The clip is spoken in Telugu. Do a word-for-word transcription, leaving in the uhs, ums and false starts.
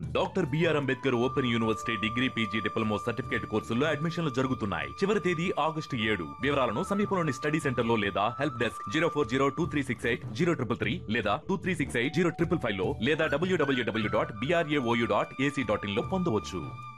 Doctor BR Ambedkar open university degree PG diploma certificate కోర్సుల్లో అడ్మిషన్లు జరుగుతున్నాయి. చివరి తేదీ ఆగస్టు ఏడు. వివరాలను సమీపంలోని స్టడీ సెంటర్ లో లేదా help desk zero four zero two three six eight zero triple three లేదా two three six eight zero triple five లో లేదా డబ్ల్యూడబ్ల్యూడబ్ల్యూ dot BRAOU dot AC dot in లో పొందవచ్చు.